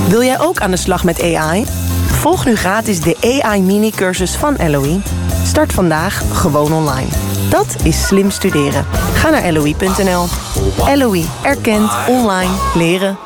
Wil jij ook aan de slag met AI? Volg nu gratis de AI mini-cursus van LOE. Start vandaag gewoon online. Dat is slim studeren. Ga naar LOE.nl. LOE erkent online leren.